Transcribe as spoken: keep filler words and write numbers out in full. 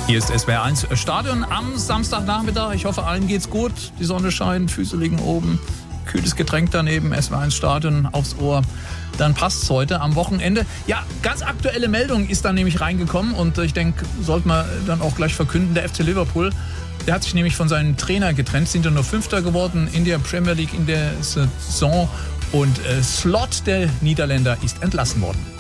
Hier ist S W R eins Stadion am Samstagnachmittag. Ich hoffe, allen geht's gut. Die Sonne scheint, Füße liegen oben, kühles Getränk daneben, S W R eins Stadion aufs Ohr. Dann passt's heute am Wochenende. Ja, ganz aktuelle Meldung ist dann nämlich reingekommen und ich denke, sollte man dann auch gleich verkünden, der F C Liverpool, der hat sich nämlich von seinem Trainer getrennt, sind ja nur Fünfter geworden in der Premier League in der Saison und äh, Slot, der Niederländer, ist entlassen worden.